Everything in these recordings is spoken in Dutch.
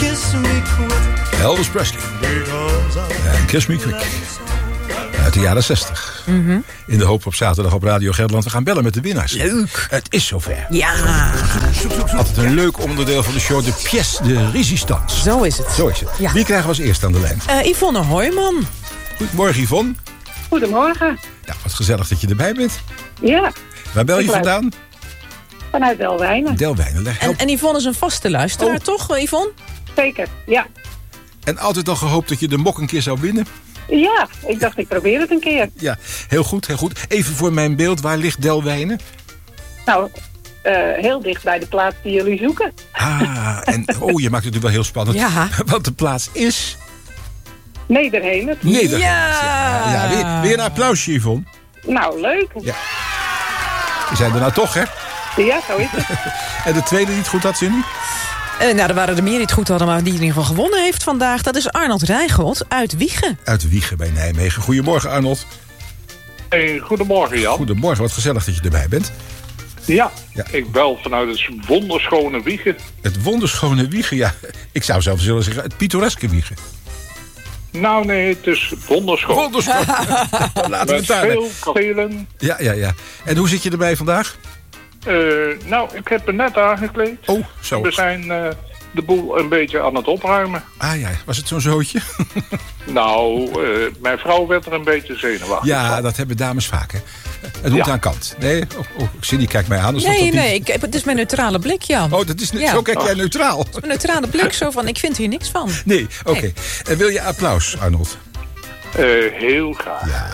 Elvis Presley. En Kiss Me Quick. Uit de jaren 60. Mm-hmm. In de hoop op zaterdag op Radio Gelderland. We gaan bellen met de winnaars. Leuk. Het is zover. Ja. Altijd een leuk onderdeel van de show. De pièce de résistance. Zo is het. Zo is het. Ja. Wie krijgen we als eerste aan de lijn? Yvonne Hoijman. Goedemorgen, Yvonne. Goedemorgen. Nou, wat gezellig dat je erbij bent. Ja. Waar bel je vandaan? Vanuit Delwijnen. Delwijnen. En Yvonne is een vaste luisteraar, toch, Yvonne? Zeker, ja. En altijd al gehoopt dat je de mok een keer zou winnen? Ja, ik dacht ik probeer het een keer. Ja, heel goed, heel goed. Even voor mijn beeld, waar ligt Delwijnen? Nou, heel dicht bij de plaats die jullie zoeken. Ah, en je maakt het natuurlijk wel heel spannend. Ja. Want de plaats is... Nederhemert. Nederhemert. Ja. Ja, weer een applausje, Yvonne. Nou, leuk. Ja. We zijn er nou toch, hè? Ja, zo is het. En de tweede die het goed had, Cindy? Nou, er waren er meer die het goed hadden, maar die in ieder geval gewonnen heeft vandaag. Dat is Arnold Rijgold uit Wijchen. Uit Wijchen bij Nijmegen. Goedemorgen, Arnold. Hey, goedemorgen, Jan. Goedemorgen, wat gezellig dat je erbij bent. Ja, Ja. ik bel vanuit het wonderschone Wijchen. Het wonderschone Wijchen, ja. Ik zou zelfs willen zeggen, het pittoreske Wijchen. Nou nee, het is wonderschoon. Wonderschoon. Laten we Met het daar. veel kastelen. Ja. En hoe zit je erbij vandaag? Nou, ik heb er net aangekleed. Oh, zo. We zijn de boel een beetje aan het opruimen. Ah ja, was het zo'n zootje? Nou, mijn vrouw werd er een beetje zenuwachtig Ja, van. dat hebben dames vaak, hè. Het moet Ja. aan kant. Nee, Cindy kijkt mij aan. Nee, het is mijn neutrale blik, Jan. Oh, dat is Ja. zo kijk jij neutraal. Een neutrale blik, zo van, ik vind hier niks van. Nee, oké. En wil je applaus, Arnold? Heel graag. Ja.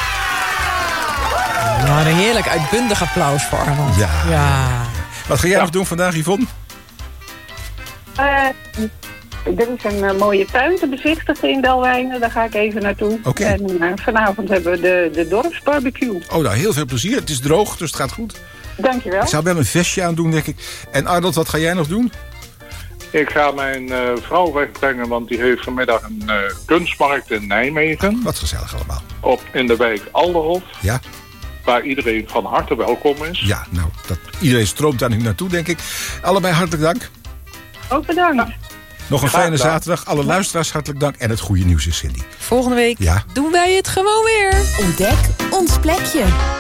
Nou, een heerlijk uitbundig applaus voor Arnold. Ja. Wat ga jij nog doen vandaag, Yvonne? Er is een mooie tuin te bezichtigen in Delwijnen. Daar ga ik even naartoe. Oké. En vanavond hebben we de dorpsbarbecue. Oh, nou, heel veel plezier. Het is droog, dus het gaat goed. Dankjewel. Ik zou wel een vestje aan doen, denk ik. En Arnold, wat ga jij nog doen? Ik ga mijn vrouw wegbrengen, want die heeft vanmiddag een kunstmarkt in Nijmegen. Wat gezellig allemaal. In de wijk Alderhof. Ja, Waar iedereen van harte welkom is. ja, nou, iedereen stroomt daar nu naartoe, denk ik. Allebei hartelijk dank. Ook bedankt. Nog een Graag fijne gedaan. zaterdag. Alle luisteraars hartelijk dank. En het goede nieuws is, Cindy. Volgende week Ja. doen wij het gewoon weer. Ontdek ons plekje.